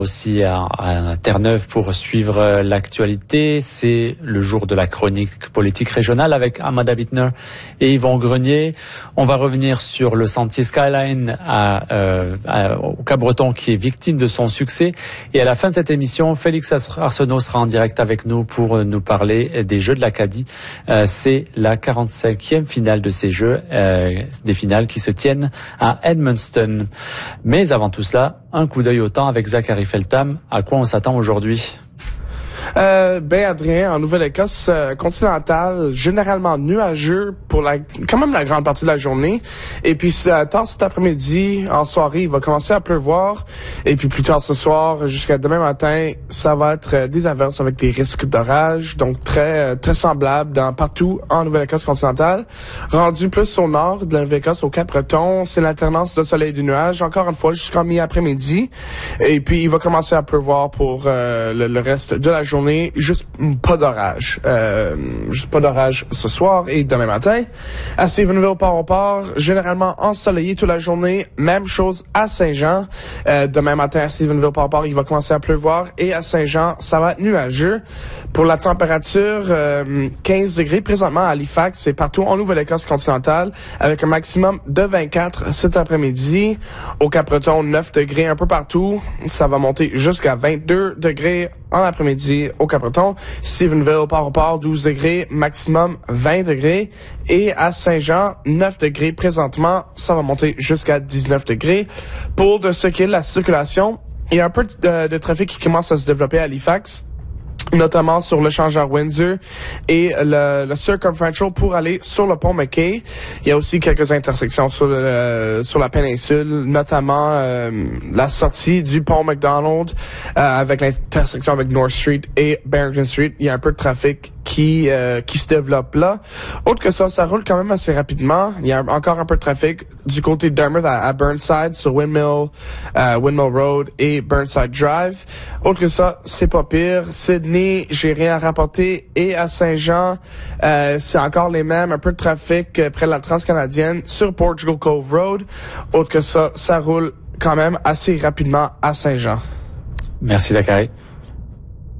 Aussi à Terre-Neuve pour suivre l'actualité. C'est le jour de la chronique politique régionale avec Amanda Bittner et Yvon Grenier. On va revenir sur le sentier Skyline au Cap-Breton qui est victime de son succès. Et à la fin de cette émission, Félix Arsenault sera en direct avec nous pour nous parler des Jeux de l'Acadie. C'est la 45e finale de ces Jeux, des finales qui se tiennent à Edmundston. Mais avant tout cela, un coup d'œil au temps avec Zachary Feltham. À quoi on s'attend aujourd'hui? Adrien, en Nouvelle-Écosse continentale, généralement nuageux pour quand même la grande partie de la journée. Et puis tard cet après-midi, en soirée, il va commencer à pleuvoir. Et puis plus tard ce soir, jusqu'à demain matin, ça va être des averses avec des risques d'orage. Donc très semblable partout en Nouvelle-Écosse continentale. Rendu plus au nord de la Nouvelle-Écosse, au Cap-Breton, c'est l'alternance de soleil et de nuages, encore une fois jusqu'en mi-après-midi. Et puis il va commencer à pleuvoir pour le reste de la journée. Juste pas d'orage. Juste pas d'orage ce soir et demain matin. À Stephenville, Port-au-Port, généralement ensoleillé toute la journée. Même chose à Saint-Jean. Demain matin à Stephenville, Port-au-Port, il va commencer à pleuvoir. Et à Saint-Jean, ça va être nuageux. Pour la température, 15 degrés présentement à Halifax et partout en Nouvelle-Écosse continentale, avec un maximum de 24 cet après-midi. Au Cap-Breton, 9 degrés un peu partout. Ça va monter jusqu'à 22 degrés en après-midi au Cap-Breton. Stephenville, Port-au-Port, 12 degrés, maximum 20 degrés. Et à Saint-Jean, 9 degrés présentement, ça va monter jusqu'à 19 degrés. Pour de ce qui est de la circulation, il y a un peu de trafic qui commence à se développer à Halifax, notamment sur le l'échangeur Windsor et le Circumferential pour aller sur le pont McKay. Il y a aussi quelques intersections sur la péninsule, notamment la sortie du pont McDonald avec l'intersection avec North Street et Barrington Street. Il y a un peu de trafic qui se développe là. Autre que ça roule quand même assez rapidement. Il y a encore un peu de trafic du côté de Dartmouth à Burnside sur Windmill Road et Burnside Drive. Autre que ça, c'est pas pire. Sydney, j'ai rien à rapporter. Et à Saint-Jean, c'est encore les mêmes. Un peu de trafic près de la Transcanadienne sur Portugal Cove Road. Autre que ça roule quand même assez rapidement à Saint-Jean. Merci Zachary.